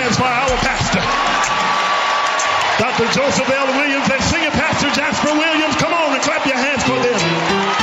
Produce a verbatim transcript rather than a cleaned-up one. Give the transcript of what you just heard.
hands for our pastor, Doctor Joseph L. Williams, and